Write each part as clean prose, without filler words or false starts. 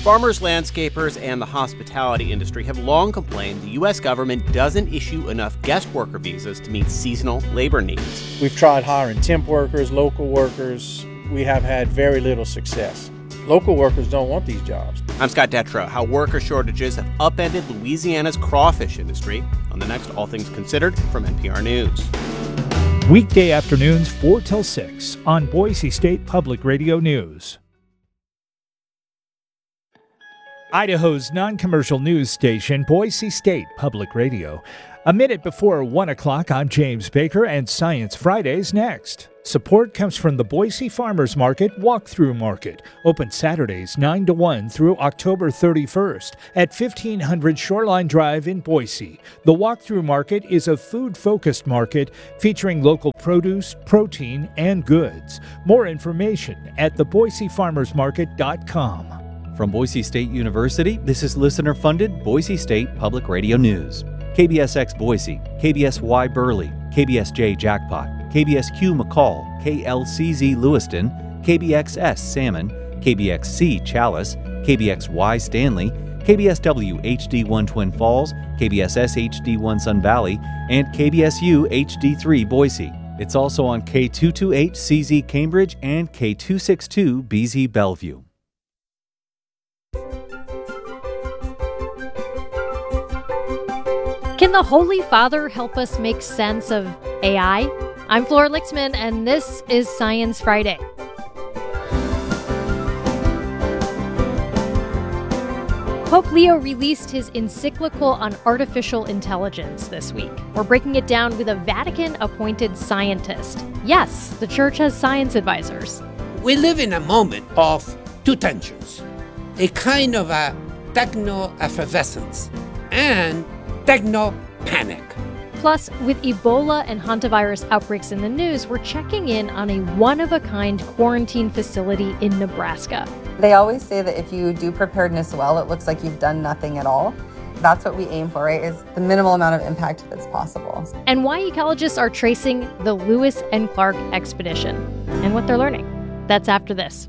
Farmers, landscapers, and the hospitality industry have long complained the U.S. government doesn't issue enough guest worker visas to meet seasonal labor needs. We've tried hiring temp workers, local workers. We have had very little success. Local workers don't want these jobs. I'm Scott Detrow. How worker shortages have upended Louisiana's crawfish industry on the next All Things Considered from NPR News. Weekday afternoons 4 till 6 on Boise State Public Radio News. Idaho's non-commercial news station, Boise State Public Radio. A minute before 1 o'clock, I'm James Baker, and Science Friday's next. Support comes from the Boise Farmers Market Walkthrough Market, open Saturdays 9 to 1 through October 31st at 1500 Shoreline Drive in Boise. The Walkthrough Market is a food-focused market featuring local produce, protein, and goods. More information at theboisefarmersmarket.com. From Boise State University, this is listener-funded Boise State Public Radio News. KBSX Boise, KBSY Burley, KBSJ Jackpot, KBSQ McCall, KLCZ Lewiston, KBXS Salmon, KBXC Chalice, KBXY Stanley, KBSW HD1 Twin Falls, KBSS HD1 Sun Valley, and KBSU HD3 Boise. It's also on K228CZ Cambridge and K262 BZ Bellevue. Can the Holy Father help us make sense of AI? I'm Flora Lixman, and this is Science Friday. Pope Leo released his encyclical on artificial intelligence this week. We're breaking it down with a Vatican-appointed scientist. Yes, the church has science advisors. We live in a moment of two tensions, a kind of a techno-effervescence and techno-panic. Plus, with Ebola and hantavirus outbreaks in the news, we're checking in on a one-of-a-kind quarantine facility in Nebraska. They always say that if you do preparedness well, it looks like you've done nothing at all. That's what we aim for, right? Is the minimal amount of impact that's possible. And why ecologists are tracing the Lewis and Clark expedition and what they're learning. That's after this.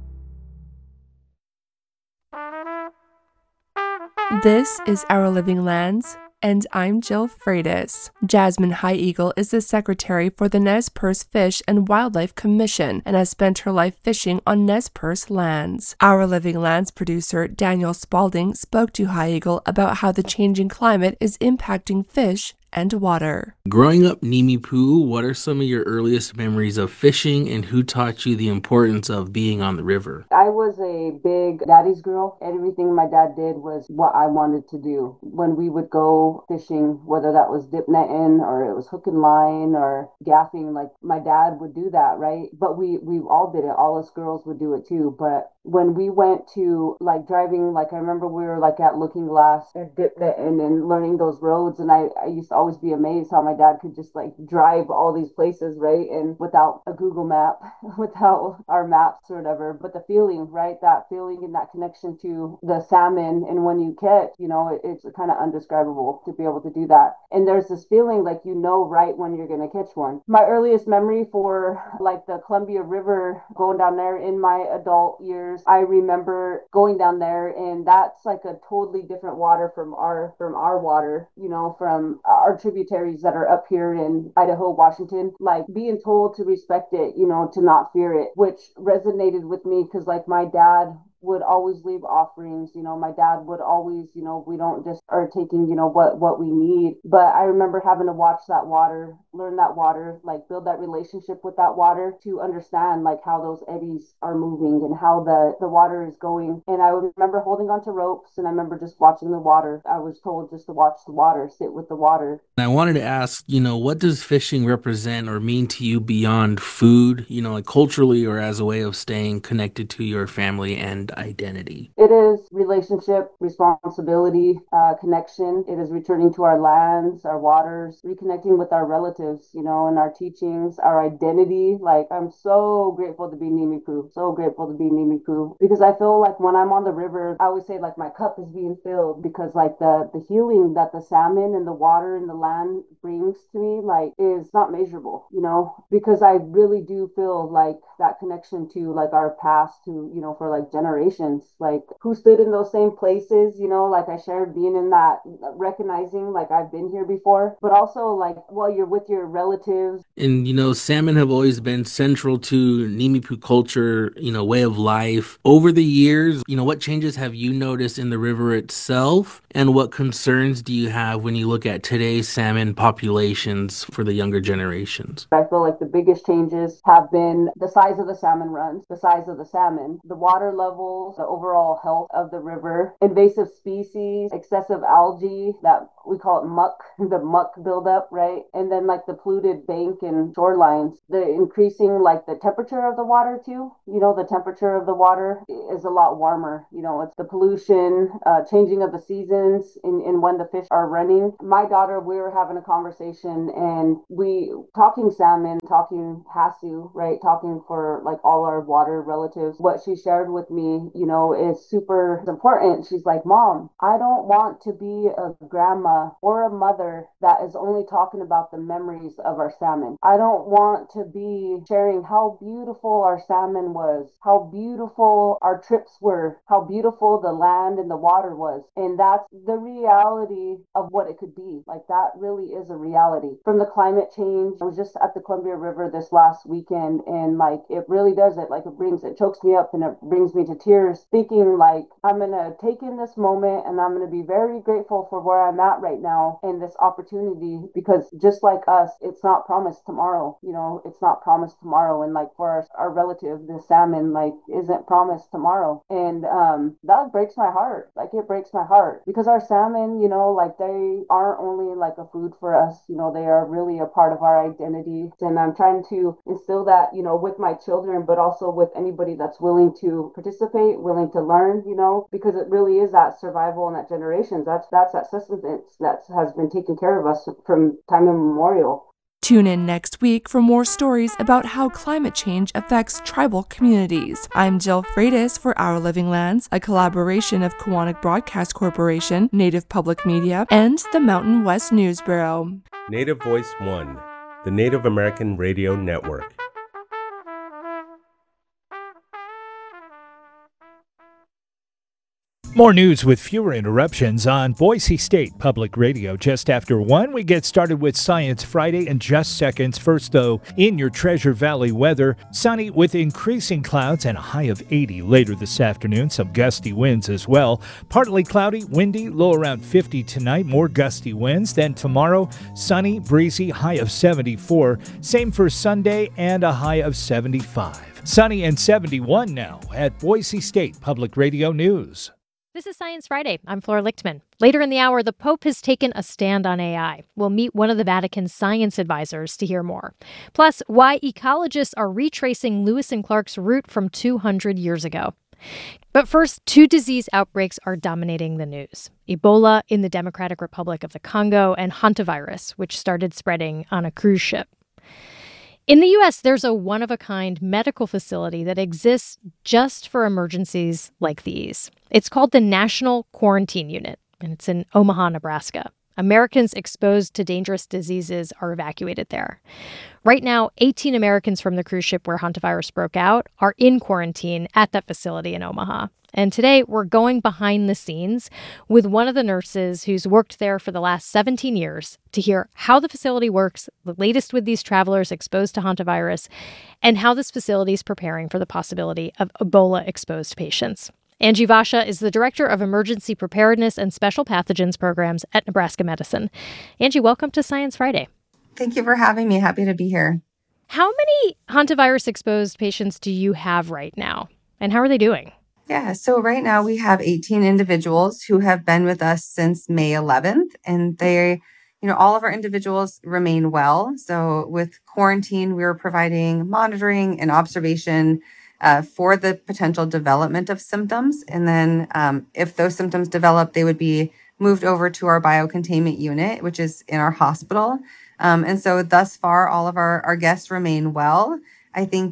This is Our Living Lands, and I'm Jill Freitas. Jasmine High Eagle is the secretary for the Nez Perce Fish and Wildlife Commission and has spent her life fishing on Nez Perce lands. Our Living Lands producer Daniel Spalding spoke to High Eagle about how the changing climate is impacting fish and water. Growing up Nimi Poo, what are some of your earliest memories of fishing and who taught you the importance of being on the river? I was a big daddy's girl. Everything my dad did was what I wanted to do. When we would go fishing, whether that was dip netting or it was hook and line or gaffing, like my dad would do that, right? But we all did it. All us girls would do it too. But when we went to like driving, like I remember we were like at Looking Glass and dip netting and learning those roads, and I used to always be amazed how my dad could just like drive all these places, right? And without a Google map, without our maps or whatever, but the feeling, right? That feeling and that connection to the salmon. And when you catch, you know, it's kind of undescribable to be able to do that. And there's this feeling like, you know, right when you're going to catch one. My earliest memory for like the Columbia River, going down there in my adult years, I remember going down there, and that's like a totally different water from our water, you know, from our tributaries that are up here in Idaho, Washington, like being told to respect it, you know, to not fear it, which resonated with me because like my dad would always leave offerings. You know, my dad would always, you know, we don't just are taking, you know, what we need. But I remember having to watch that water, learn that water, like build that relationship with that water to understand like how those eddies are moving and how the water is going. And I remember holding onto ropes, and I remember just watching the water. I was told just to watch the water, sit with the water. And I wanted to ask, you know, what does fishing represent or mean to you beyond food, you know, like culturally or as a way of staying connected to your family and identity? It is relationship, responsibility, connection. It is returning to our lands, our waters, reconnecting with our relatives, you know, and our teachings, our identity. Like, I'm so grateful to be Nimi Poo, so grateful to be Nimi Poo, because I feel like when I'm on the river, I always say like my cup is being filled, because like the healing that the salmon and the water and the land brings to me, like, is not measurable, you know, because I really do feel like that connection to like our past, to, you know, for like generations generations, like who stood in those same places, like I shared being in that, recognizing like I've been here before, but also like while you're with your relatives. And, salmon have always been central to Nimipu culture, way of life. Over the years, what changes have you noticed in the river itself? And what concerns do you have when you look at today's salmon populations for the younger generations? I feel like the biggest changes have been the size of the salmon runs, the size of the salmon, the water levels, the overall health of the river, invasive species, excessive algae that we call it muck, the muck buildup, right? And then like the polluted bank and shorelines, the increasing like the temperature of the water too. The temperature of the water is a lot warmer. It's the pollution, changing of the seasons in when the fish are running. My daughter, we were having a conversation and we talking salmon, talking hasu, right? Talking for like all our water relatives. What she shared with me, is super important. She's like, Mom, I don't want to be a grandma or a mother that is only talking about the memories of our salmon. I don't want to be sharing how beautiful our salmon was, how beautiful our trips were, how beautiful the land and the water was. And that's the reality of what it could be. Like that really is a reality. From the climate change, I was just at the Columbia River this last weekend and like it really does it. Like it chokes me up and it brings me to tears thinking like I'm going to take in this moment and I'm going to be very grateful for where I'm at right now and this opportunity, because just like us, it's not promised tomorrow. It's not promised tomorrow. And like for our relative, the salmon like isn't promised tomorrow. And that breaks my heart. Like it breaks my heart because our salmon, like they aren't only like a food for us, they are really a part of our identity. And I'm trying to instill that, with my children, but also with anybody that's willing to participate, willing to learn, because it really is that survival and that generations. That's that sustenance that has been taking care of us from time immemorial. Tune in next week for more stories about how climate change affects tribal communities. I'm Jill Freitas for Our Living Lands, a collaboration of Koahnic Broadcast Corporation, Native Public Media, and the Mountain West News Bureau. Native Voice One, the Native American Radio Network. More news with fewer interruptions on Boise State Public Radio. Just after 1, we get started with Science Friday in just seconds. First, though, in your Treasure Valley weather, sunny with increasing clouds and a high of 80 later this afternoon. Some gusty winds as well. Partly cloudy, windy, low around 50 tonight. More gusty winds. Then tomorrow, sunny, breezy, high of 74. Same for Sunday and a high of 75. Sunny and 71 now at Boise State Public Radio News. This is Science Friday. I'm Flora Lichtman. Later in the hour, the Pope has taken a stand on AI. We'll meet one of the Vatican's science advisors to hear more. Plus, why ecologists are retracing Lewis and Clark's route from 200 years ago. But first, 2 disease outbreaks are dominating the news. Ebola in the Democratic Republic of the Congo and hantavirus, which started spreading on a cruise ship. In the U.S., there's a one-of-a-kind medical facility that exists just for emergencies like these. It's called the National Quarantine Unit, and it's in Omaha, Nebraska. Americans exposed to dangerous diseases are evacuated there. Right now, 18 Americans from the cruise ship where hantavirus broke out are in quarantine at that facility in Omaha. And today, we're going behind the scenes with one of the nurses who's worked there for the last 17 years to hear how the facility works, the latest with these travelers exposed to hantavirus, and how this facility is preparing for the possibility of Ebola-exposed patients. Angie Vasha is the Director of Emergency Preparedness and Special Pathogens Programs at Nebraska Medicine. Angie, welcome to Science Friday. Thank you for having me. Happy to be here. How many hantavirus-exposed patients do you have right now, and how are they doing? Yeah, so right now we have 18 individuals who have been with us since May 11th, and they, all of our individuals remain well. So with quarantine, we are providing monitoring and observation for the potential development of symptoms. And then if those symptoms develop, they would be moved over to our biocontainment unit, which is in our hospital. And so thus far, all of our guests remain well. I think,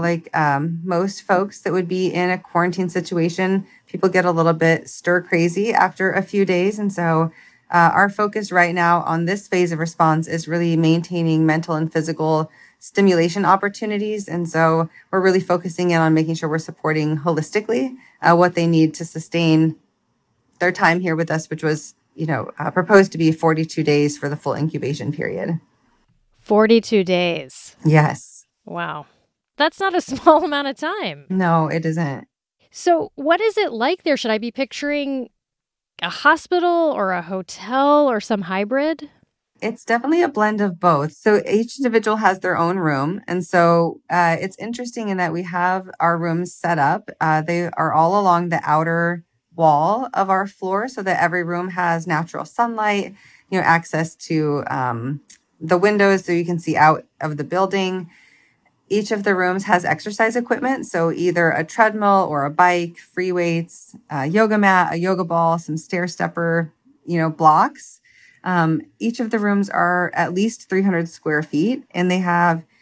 most folks that would be in a quarantine situation, people get a little bit stir crazy after a few days. And so our focus right now on this phase of response is really maintaining mental and physical stimulation opportunities. And so we're really focusing in on making sure we're supporting holistically what they need to sustain their time here with us, which was, proposed to be 42 days for the full incubation period. 42 days. Yes. Wow. That's not a small amount of time. No, it isn't. So what is it like there? Should I be picturing a hospital or a hotel or some hybrid? It's definitely a blend of both. So each individual has their own room. And so it's interesting in that we have our rooms set up. They are all along the outer wall of our floor so that every room has natural sunlight, access to the windows so you can see out of the building. Each of the rooms has exercise equipment. So either a treadmill or a bike, free weights, a yoga mat, a yoga ball, some stair stepper, blocks. Each of the rooms are at least 300 square feet, and they have